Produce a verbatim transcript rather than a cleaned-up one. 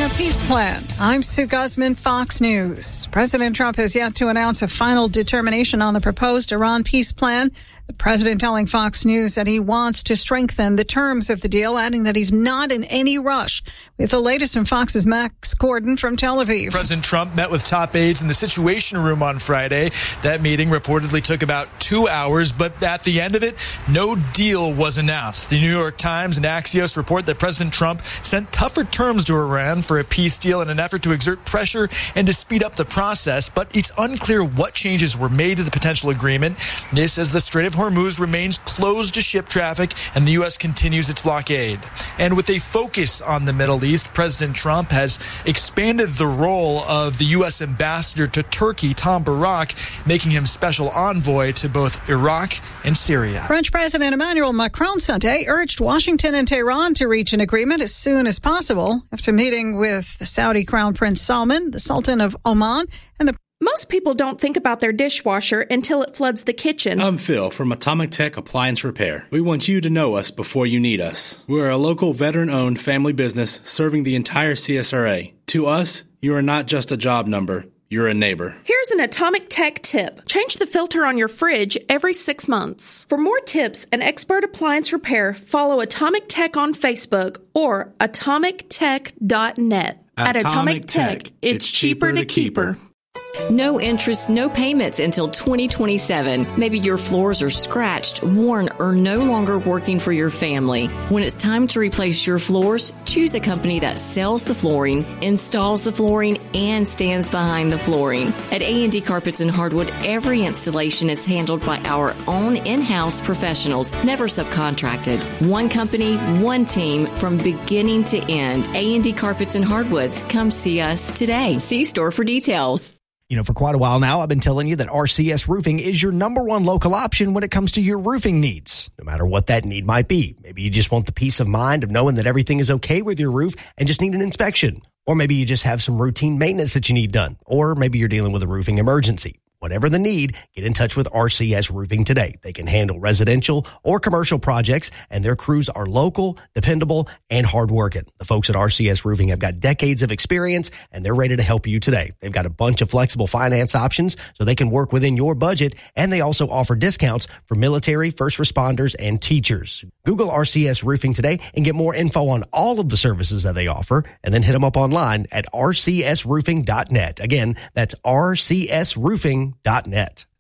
a peace plan. I'm Sue Guzman, Fox News. President Trump has yet to announce a final determination on the proposed Iran peace plan. The president telling Fox News that he wants to strengthen the terms of the deal, adding that he's not in any rush. With the latest from Fox's Max Gordon from Tel Aviv. President Trump met with top aides in the Situation Room on Friday. That meeting reportedly took about two hours, but at the end of it, no deal was announced. The New York Times and Axios report that President Trump sent tougher terms to Iran for a peace deal in an effort to exert pressure and to speed up the process, but it's unclear what changes were made to the potential agreement. This as the Strait of Hormuz remains closed to ship traffic and the U S continues its blockade. And with a focus on the Middle East, President Trump has expanded the role of the U S ambassador to Turkey, Tom Barak, making him special envoy to both Iraq and Syria. French President Emmanuel Macron Sunday urged Washington and Tehran to reach an agreement as soon as possible after meeting with the Saudi Crown Prince Salman, the Sultan of Oman, and the Most people don't think about their dishwasher until it floods the kitchen. I'm Phil from Atomic Tech Appliance Repair. We want you to know us before you need us. We're a local veteran-owned family business serving the entire C S R A. To us, you are not just a job number. You're a neighbor. Here's an Atomic Tech tip. Change the filter on your fridge every six months. For more tips and expert appliance repair, follow Atomic Tech on Facebook or atomic tech dot net. At Atomic Tech, it's cheaper to keep her. No interest, no payments until twenty twenty-seven. Maybe your floors are scratched, worn, or no longer working for your family. When it's time to replace your floors, choose a company that sells the flooring, installs the flooring, and stands behind the flooring. At A and D Carpets and Hardwood, every installation is handled by our own in-house professionals, never subcontracted. One company, one team, from beginning to end. A and D Carpets and Hardwoods. Come see us today. See store for details. You know, for quite a while now, I've been telling you that R C S Roofing is your number one local option when it comes to your roofing needs, no matter what that need might be. Maybe you just want the peace of mind of knowing that everything is okay with your roof and just need an inspection. Or maybe you just have some routine maintenance that you need done. Or maybe you're dealing with a roofing emergency. Whatever the need, get in touch with R C S Roofing today. They can handle residential or commercial projects, and their crews are local, dependable, and hardworking. The folks at R C S Roofing have got decades of experience, and they're ready to help you today. They've got a bunch of flexible finance options so they can work within your budget, and they also offer discounts for military, first responders, and teachers. Google R C S Roofing today and get more info on all of the services that they offer, and then hit them up online at r c s roofing dot net. Again, that's r c s roofing dot net.